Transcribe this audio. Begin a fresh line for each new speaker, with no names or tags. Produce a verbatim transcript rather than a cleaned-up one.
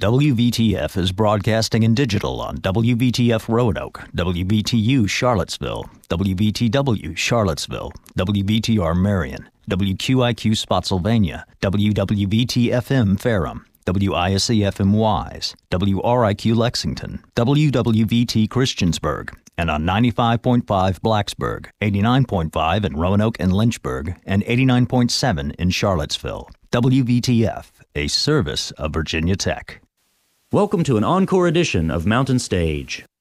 W V T F is broadcasting in digital on W V T F Roanoke, W V T U Charlottesville, W V T W Charlottesville, W V T R Marion, W Q I Q Spotsylvania, W W V T F M Ferrum, W I S E F M Wise, W R I Q Lexington, W W V T Christiansburg, and on ninety-five point five Blacksburg, eighty-nine point five in Roanoke and Lynchburg, and eighty-nine point seven in Charlottesville. W V T F, a service of Virginia Tech.
Welcome to an encore edition of Mountain Stage.